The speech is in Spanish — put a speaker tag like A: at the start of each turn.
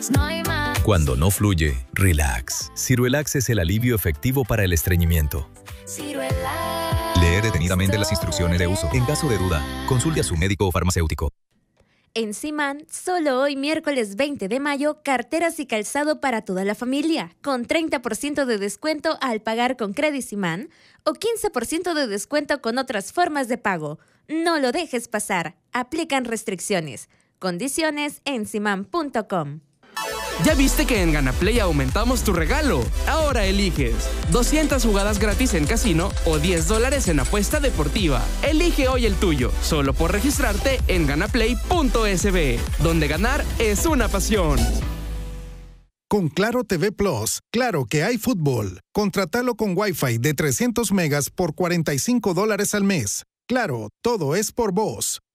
A: no hay más.
B: Cuando no fluye, relax. Ciruelax es el alivio efectivo para el estreñimiento.
A: Ciruelax.
C: Lee detenidamente las instrucciones de uso. En caso de duda, consulte a su médico o farmacéutico.
D: En Simán, solo hoy miércoles 20 de mayo, carteras y calzado para toda la familia, con 30% de descuento al pagar con Credit Simán o 15% de descuento con otras formas de pago. No lo dejes pasar. Aplican restricciones. Condiciones en simán.com.
E: ¿Ya viste que en Ganaplay aumentamos tu regalo? Ahora eliges 200 jugadas gratis en casino o $10 en apuesta deportiva. Elige hoy el tuyo, solo por registrarte en ganaplay.sb, donde ganar es una pasión.
F: Con Claro TV Plus, claro que hay fútbol. Contratalo con Wi-Fi de 300 megas por $45 al mes. Claro, todo es por vos.